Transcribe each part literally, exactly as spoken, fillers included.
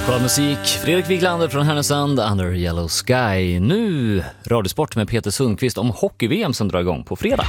Skön musik, Fredrik Wiklander från Härnösand, Under Yellow Sky. Nu radiosport med Peter Sundqvist om hockey-V M som drar igång på fredag.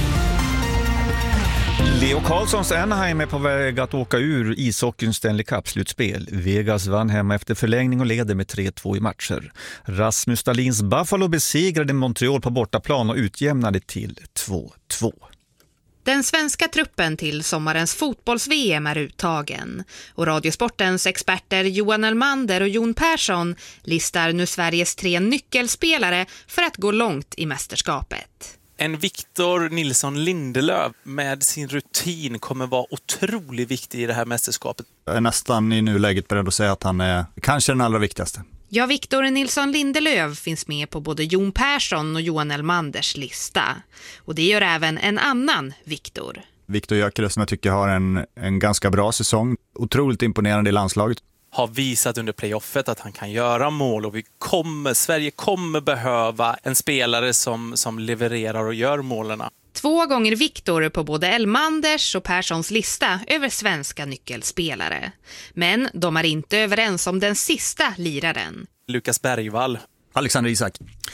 Leo Carlssons Anaheim är på väg att åka ur ishockeyns Stanley Cup-slutspel. Vegas vann hemma efter förlängning och leder med tre två i matcher. Rasmus Dahlins Buffalo besegrade Montreal på bortaplan och utjämnade till två två. Den svenska truppen till sommarens fotbolls-V M är uttagen och Radiosportens experter Johan Elmander och Jon Persson listar nu Sveriges tre nyckelspelare för att gå långt i mästerskapet. En Victor Nilsson Lindelöf med sin rutin kommer vara otroligt viktig i det här mästerskapet. Jag är nästan i nuläget beredd att säga att han är kanske den allra viktigaste. Ja, Victor Nilsson Lindelöf finns med på både Jon Persson och Johan Elmanders lista. Och det gör även en annan Victor. Victor Gyökeres som jag tycker har en, en ganska bra säsong. Otroligt imponerande i landslaget. Har visat under playoffet att han kan göra mål och vi kommer, Sverige kommer behöva en spelare som, som levererar och gör målerna. Två gånger Victor på både Elmanders och Perssons lista över svenska nyckelspelare. Men de är inte överens om den sista liraren. Lukas Bergvall. Alexander Isak.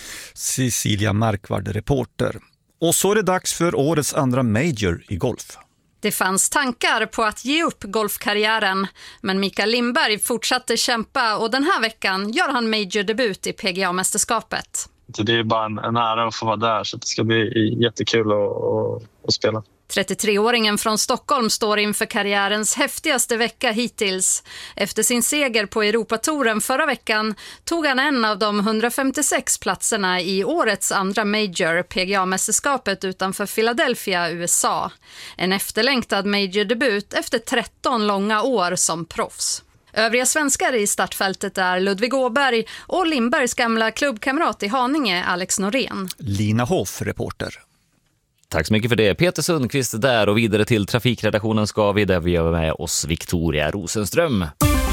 Cecilia Markvard, reporter. Och så är det dags för årets andra major i golf. Det fanns tankar på att ge upp golfkarriären, men Mikael Lindberg fortsatte kämpa och den här veckan gör han major-debut i P G A-mästerskapet. Det är bara en, en ära att få vara där, så det ska bli jättekul att, att, att spela. trettiotre-åringen från Stockholm står inför karriärens häftigaste vecka hittills. Efter sin seger på Europatouren förra veckan tog han en av de hundrafemtiosex platserna i årets andra major, P G A-mästerskapet utanför Philadelphia, U S A. En efterlängtad major-debut efter tretton långa år som proffs. Övriga svenskar i startfältet är Ludvig Åberg och Lindbergs gamla klubbkamrat i Haninge, Alex Norén. Lina Hoff, reporter. Tack så mycket för det. Peter Sundqvist där och vidare till trafikredaktionen ska vi där vi har med oss Victoria Rosenström.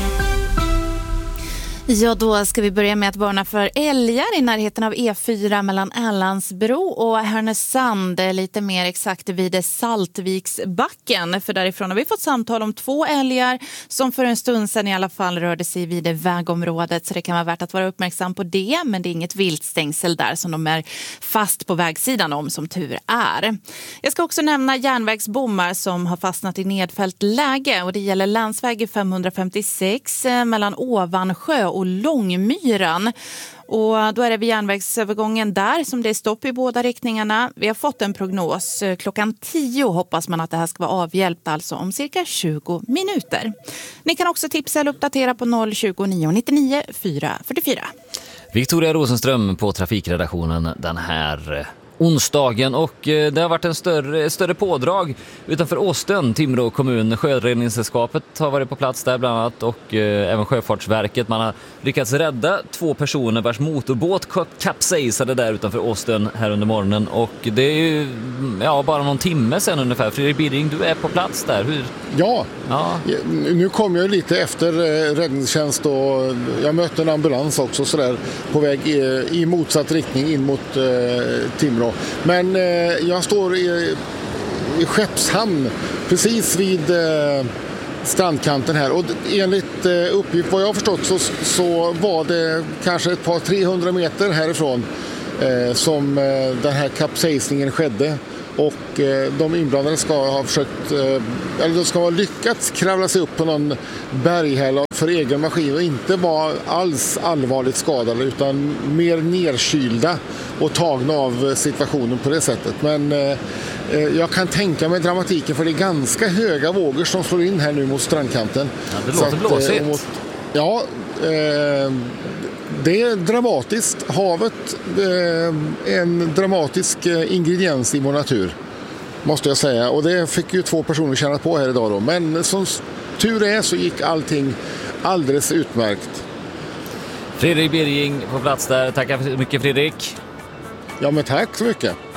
Ja, då ska vi börja med att varna för älgar i närheten av E fyra mellan Älandsbro och Härnösand, lite mer exakt vid Saltviksbacken. För därifrån har vi fått samtal om två älgar som för en stund sedan i alla fall rörde sig vid det vägområdet. Så det kan vara värt att vara uppmärksam på det, men det är inget viltstängsel där som de är fast på vägsidan om, som tur är. Jag ska också nämna järnvägsbommar som har fastnat i nedfällt läge och det gäller länsväg femhundrafemtiosex mellan Ovansjö och Långmyran. Och då är det vid järnvägsövergången där som det är stopp i båda riktningarna. Vi har fått en prognos. Klockan tio hoppas man att det här ska vara avhjälpt, alltså om cirka tjugo minuter. Ni kan också tipsa eller uppdatera på noll tjugo nio nittionio fyra fyrtiofyra. Victoria Rosenström på trafikredaktionen den här onsdagen, och det har varit en större, större pådrag utanför Åstön. Timrå kommun, Sjöräddningssällskapet har varit på plats där bland annat, och eh, även Sjöfartsverket. Man har lyckats rädda två personer vars motorbåt kapsejsade där utanför Åstön här under morgonen, och det är ju ja, bara någon timme sedan ungefär. Fredrik Birring, du är på plats där. Hur? Ja, ja, nu kom jag lite efter eh, räddningstjänst och jag mötte en ambulans också så där, på väg i, i motsatt riktning in mot eh, Timrå. Men eh, jag står i, i Skeppshamn precis vid eh, strandkanten här, och enligt eh, uppgift vad jag har förstått så, så var det kanske ett par trehundra meter härifrån eh, som eh, den här kapsejsningen skedde. Och eh, de inblandade ska ha försökt, eh, eller de ska ha lyckats kravla sig upp på någon berghälla för egen maskin och inte vara alls allvarligt skadade utan mer nerkylda och tagna av situationen på det sättet. Men eh, jag kan tänka mig dramatiken, för det är ganska höga vågor som slår in här nu mot strandkanten. Ja, det låter att, blåsigt. Eh, mot, ja, eh, det är dramatiskt. Havet är en dramatisk ingrediens i vår natur, måste jag säga. Och det fick ju två personer känna på här idag då. Men som tur är så gick allting alldeles utmärkt. Fredrik Birring på plats där. Tackar så mycket, Fredrik. Ja, men tack så mycket.